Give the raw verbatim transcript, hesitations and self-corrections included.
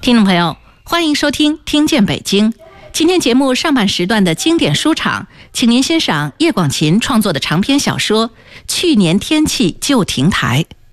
听众朋友，欢迎收听《听见北京》。今天节目上半时段的经典书场，请您欣赏叶广芩创作的长篇小说《去年天气旧亭台》。